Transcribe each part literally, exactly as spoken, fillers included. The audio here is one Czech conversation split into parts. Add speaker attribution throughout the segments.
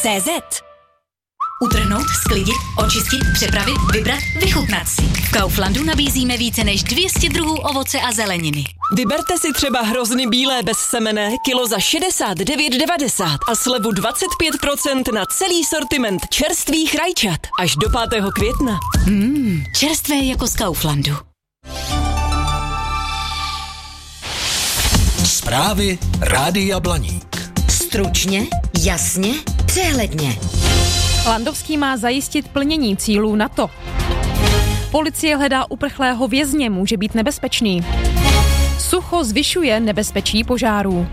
Speaker 1: cé zet. Utrhnout, sklidit, očistit, přepravit, vybrat, vychutnat si. V Kauflandu nabízíme více než dvě stě druhů ovoce a zeleniny.
Speaker 2: Vyberte si třeba hrozny bílé bez semene, kilo za šedesát devět devadesát a slevu dvacet pět procent na celý sortiment čerstvých rajčat až do pátého května.
Speaker 1: Mmm, čerstvé jako z Kauflandu.
Speaker 3: Zprávy Rádia Blaník.
Speaker 1: Stručně, jasně, přehledně.
Speaker 4: Landovský má zajistit plnění cílů NATO. Policie hledá uprchlého vězně, může být nebezpečný. Sucho zvyšuje nebezpečí požárů.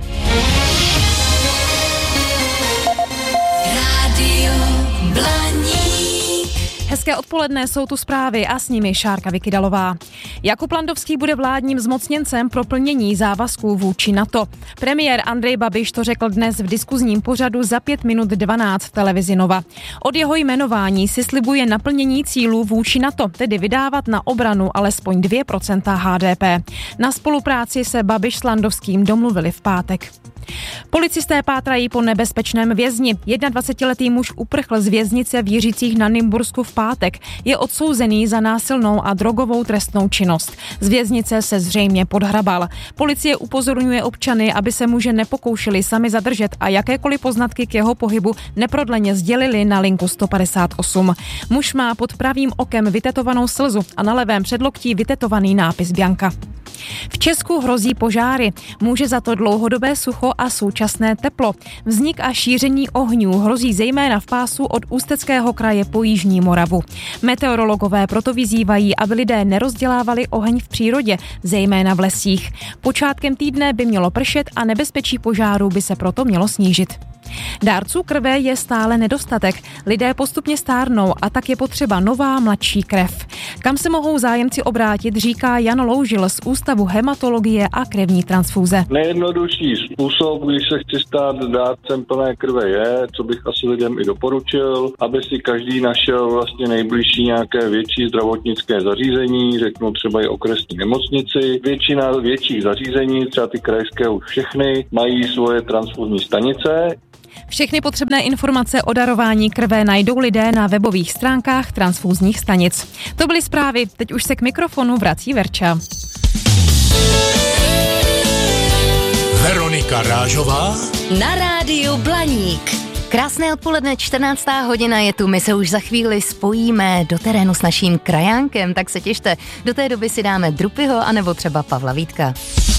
Speaker 1: Rádio Blaník.
Speaker 4: Hezké odpoledne, jsou tu zprávy a s nimi Šárka Vykydalová. Jakub Landovský bude vládním zmocněncem pro plnění závazků vůči NATO. Premiér Andrej Babiš to řekl dnes v diskuzním pořadu Za pět minut dvanáct v televizi Nova. Od jeho jmenování si slibuje naplnění cílů vůči NATO, tedy vydávat na obranu alespoň dvě procenta há dé pé. Na spolupráci se Babiš s Landovským domluvili v pátek. Policisté pátrají po nebezpečném vězni. dvacetijednoletý muž uprchl z věznice v Jiřicích na Nymbursku v pátek. Je odsouzený za násilnou a drogovou trestnou činnost. Z věznice se zřejmě podhrabal. Policie upozorňuje občany, aby se muže nepokoušeli sami zadržet a jakékoliv poznatky k jeho pohybu neprodleně sdělili na linku sto padesát osm. Muž má pod pravým okem vytetovanou slzu a na levém předloktí vytetovaný nápis Bianka. V Česku hrozí požáry. Může za to dlouhodobé sucho a současné teplo. Vznik a šíření ohňů hrozí zejména v pásu od Ústeckého kraje po jižní Moravu. Meteorologové proto vyzývají, aby lidé nerozdělávali oheň v přírodě, zejména v lesích. Počátkem týdne by mělo pršet a nebezpečí požáru by se proto mělo snížit. Dárců krve je stále nedostatek. Lidé postupně stárnou a tak je potřeba nová mladší krev. Kam se mohou zájemci obrátit, říká Jan Loužil z Ústavu hematologie a krevní transfúze.
Speaker 5: Nejjednodušší způsob, když se chci stát dárcem plné krve, je, co bych asi lidem i doporučil, aby si každý našel vlastně nejbližší nějaké větší zdravotnické zařízení, řeknu třeba i okresní nemocnici. Většina větších zařízení, třeba ty krajské už všechny, mají svoje transfuzní stanice.
Speaker 4: Všechny potřebné informace o darování krve najdou lidé na webových stránkách transfúzních stanic. To byly zprávy, teď už se k mikrofonu vrací Verča.
Speaker 3: Veronika Rážová
Speaker 1: Na rádiu Blaník.
Speaker 6: Krásné odpoledne, čtrnáctá hodina je tu, my se už za chvíli spojíme do terénu s naším krajánkem, tak se těšte. Do té doby si dáme Drupyho anebo třeba Pavla Vítka.